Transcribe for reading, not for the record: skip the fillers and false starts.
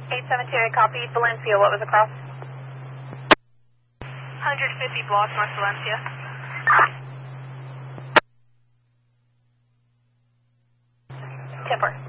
872, copy. Valencia, what was across? 150 block, North Valencia. Tipper.